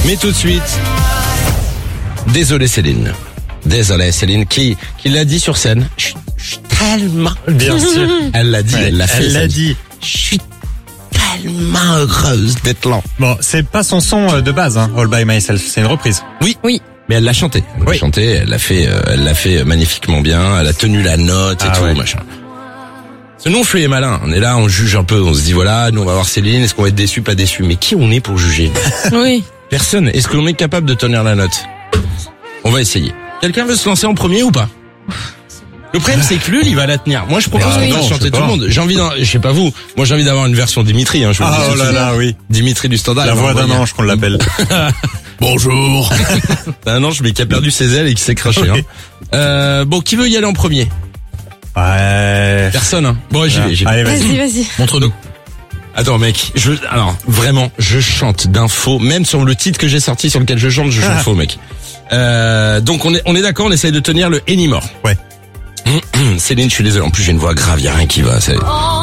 Mais tout de suite, désolé Céline. Désolé Céline qui l'a dit sur scène. Je suis tellement... Bien sûr. Elle l'a dit, Ouais, elle l'a fait. Elle l'a dit. Je suis tellement heureuse d'être là. Bon, c'est pas son son de base, hein, All By Myself. C'est une reprise. Oui. Oui. Mais elle l'a chanté. Elle l'a Oui. chanté, elle l'a fait magnifiquement bien. Elle a tenu la note et Ah tout, ouais. machin. Parce que nous, on fait les malins. On est là, on juge un peu. On se dit, voilà, nous, on va voir Céline. Est-ce qu'on va être déçus, pas déçus? Mais qui on est pour juger? Oui. Personne. Est-ce qu'on est capable de tenir la note? On va essayer. Quelqu'un veut se lancer en premier ou pas? Le problème, c'est que lui, il va la tenir. Moi, je propose Ah qu'on oui. fasse Non, chanter je sais tout le pas. monde. J'ai envie je sais pas vous. Moi, j'ai envie d'avoir une version Dimitri, hein, je vous le dis tout de suite. oui. Dimitri du standard. La il va voix d'un envoyer. ange qu'on l'appelle. Bonjour. C'est un ange, mais qui a perdu ses ailes et qui s'est craché, Oui. hein. Bon, qui veut y aller en premier? Ouais. Personne, hein. Bon, j'y vais. Allez, vas-y. Vas-y. Montre-nous. Attends, mec. Alors, vraiment, je chante d'un faux. Même sur le titre que j'ai sorti, sur lequel je chante faux, mec. Donc, on est d'accord, on essaye de tenir le Anymore. Ouais. Céline, je suis désolé. En plus, j'ai une voix grave, y a rien qui va.